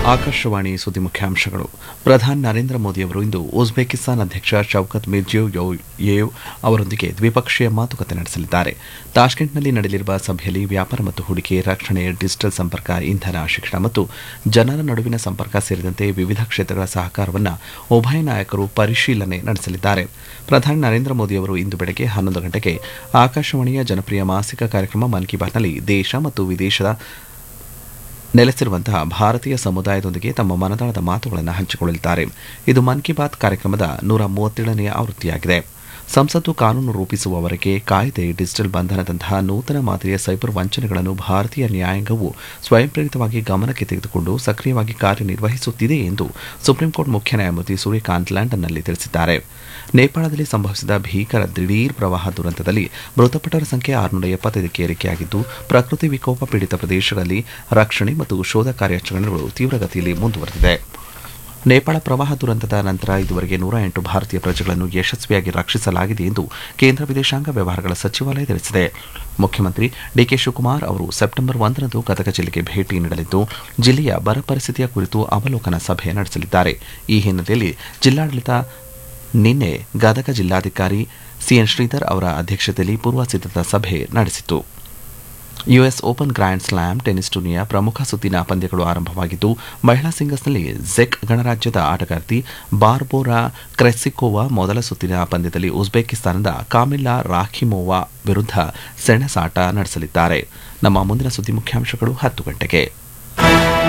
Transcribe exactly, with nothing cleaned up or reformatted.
ಆಕಾಶವಾಣಿ ಸುದ್ದಿ ಮುಖ್ಯಾಂಶಗಳು. ಪ್ರಧಾನಿ ನರೇಂದ್ರ ಮೋದಿಯವರು ಇಂದು ಉಜ್ಬೇಕಿಸ್ತಾನ್ ಅಧ್ಯಕ್ಷ ಶೌಕತ್ ಮಿರ್ಜಿಯೋಯೇವ್ ಅವರೊಂದಿಗೆ ದ್ವಿಪಕ್ಷೀಯ ಮಾತುಕತೆ ನಡೆಸಲಿದ್ದಾರೆ. ತಾಷ್ಕೆಂಟ್ನಲ್ಲಿ ನಡೆಯಲಿರುವ ಸಭೆಯಲ್ಲಿ ವ್ಯಾಪಾರ ಮತ್ತು ಹೂಡಿಕೆ, ರಕ್ಷಣೆ, ಡಿಜಿಟಲ್ ಸಂಪರ್ಕ, ಇಂಧನ, ಶಿಕ್ಷಣ ಮತ್ತು ಜನರ ನಡುವಿನ ಸಂಪರ್ಕ ಸೇರಿದಂತೆ ವಿವಿಧ ಕ್ಷೇತ್ರಗಳ ಸಹಕಾರವನ್ನು ಉಭಯ ನಾಯಕರು ಪರಿಶೀಲನೆ ನಡೆಸಲಿದ್ದಾರೆ. ಪ್ರಧಾನಿ ನರೇಂದ್ರ ಮೋದಿಯವರು ಇಂದು ಬೆಳಗ್ಗೆ ಹನ್ನೊಂದು ಗಂಟೆಗೆ ಆಕಾಶವಾಣಿಯ ಜನಪ್ರಿಯ ಮಾಸಿಕ ಕಾರ್ಯಕ್ರಮ ಮನ್ ಕಿ ಬಾತ್ನಲ್ಲಿ ದೇಶ ಮತ್ತು ವಿದೇಶದ ನೆಲೆಸಿರುವಂತಹ ಭಾರತೀಯ ಸಮುದಾಯದೊಂದಿಗೆ ತಮ್ಮ ಮನದಾಳದ ಮಾತುಗಳನ್ನು ಹಂಚಿಕೊಳ್ಳಲಿದ್ದಾರೆ. ಇದು ಮನ್ ಕಿ ಬಾತ್ ಕಾರ್ಯಕ್ರಮದ ನೂರ ಮೂವತ್ತೇಳನೆಯ ಆವೃತ್ತಿಯಾಗಿದೆ. ಸಂಸತ್ತು ಕಾನೂನು ರೂಪಿಸುವವರೆಗೆ ಕಾಯ್ದೆ, ಡಿಜಿಟಲ್ ಬಂಧನದಂತಹ ನೂತನ ಮಾದರಿಯ ಸೈಬರ್ ವಂಚನೆಗಳನ್ನು ಭಾರತೀಯ ನ್ಯಾಯಾಂಗವು ಸ್ವಯಂ ಪ್ರೇರಿತವಾಗಿ ಗಮನಕ್ಕೆ ತೆಗೆದುಕೊಂಡು ಸಕ್ರಿಯವಾಗಿ ಕಾರ್ಯನಿರ್ವಹಿಸುತ್ತಿದೆ ಎಂದು ಸುಪ್ರೀಂಕೋರ್ಟ್ ಮುಖ್ಯ ನ್ಯಾಯಮೂರ್ತಿ ಸೂರ್ಯಕಾಂತ್ ಲಂಡನ್ನಲ್ಲಿ ತಿಳಿಸಿದ್ದಾರೆ. ನೇಪಾಳದಲ್ಲಿ ಸಂಭವಿಸಿದ ಭೀಕರ ದಿಢೀರ್ ಪ್ರವಾಹ ದುರಂತದಲ್ಲಿ ಮೃತಪಟ್ಟವರ ಸಂಖ್ಯೆ ಆರುನೂರ ಎಪ್ಪತ್ತೈದಕ್ಕೆ ಏರಿಕೆಯಾಗಿದ್ದು, ಪ್ರಕೃತಿ ವಿಕೋಪ ಪೀಡಿತ ಪ್ರದೇಶಗಳಲ್ಲಿ ರಕ್ಷಣೆ ಮತ್ತು ಶೋಧ ಕಾರ್ಯಾಚರಣೆಗಳು ತೀವ್ರಗತಿಯಲ್ಲಿ ಮುಂದುವರೆದಿದೆ. ನೇಪಾಳ ಪ್ರವಾಹ ದುರಂತದ ನಂತರ ಇದುವರೆಗೆ ನೂರ ಎಂಟು ಭಾರತೀಯ ಪ್ರಜೆಗಳನ್ನು ಯಶಸ್ವಿಯಾಗಿ ರಕ್ಷಿಸಲಾಗಿದೆ ಎಂದು ಕೇಂದ್ರ ವಿದೇಶಾಂಗ ವ್ಯವಹಾರಗಳ ಸಚಿವಾಲಯ ತಿಳಿಸಿದೆ. ಮುಖ್ಯಮಂತ್ರಿ ಡಿಕೆ ಶಿವಕುಮಾರ್ ಅವರು ಸೆಪ್ಟೆಂಬರ್ ಒಂದರಂದು ಗದಗ ಜಿಲ್ಲೆಗೆ ಭೇಟಿ ನೀಡಲಿದ್ದು, ಜಿಲ್ಲೆಯ ಬರ ಪರಿಸ್ಥಿತಿಯ ಕುರಿತು ಅವಲೋಕನ ಸಭೆ ನಡೆಸಲಿದ್ದಾರೆ. ಈ ಹಿನ್ನೆಲೆಯಲ್ಲಿ ಜಿಲ್ಲಾಡಳಿತ ನಿನ್ನೆ ಗದಗ ಜಿಲ್ಲಾಧಿಕಾರಿ ಸಿಎನ್ ಶ್ರೀಧರ್ ಅವರ ಅಧ್ಯಕ್ಷತೆಯಲ್ಲಿ ಪೂರ್ವ ಸಿದ್ಧತಾ ಸಭೆ ನಡೆಸಿತು. US open grand slam tennis ಟೂರ್ನಿಯ ಪ್ರಮುಖ ಸುತ್ತಿನ ಪಂದ್ಯಗಳು ಆರಂಭವಾಗಿದ್ದು, ಮಹಿಳಾ ಸಿಂಗಲ್ಸ್ನಲ್ಲಿ ಜೆಕ್ ಗಣರಾಜ್ಯದ ಆಟಗಾರ್ತಿ ಬಾರ್ಬೋರಾ ಕ್ರೆಸಿಕೋವಾ ಮೊದಲ ಸುತ್ತಿನ ಪಂದ್ಯದಲ್ಲಿ ಉಜ್ಬೇಕಿಸ್ತಾನದ ಕಾಮಿಲ್ಲಾ ರಾಖಿಮೋವಾ ವಿರುದ್ಧ ಸೆಣಸಾಟ ನಡೆಸಲಿದ್ದಾರೆ. ನಮ್ಮ ಮುಂದಿನ ಸುದ್ದಿ ಮುಖ್ಯಾಂಶಗಳು ಹತ್ತು ಗಂಟೆಗೆ.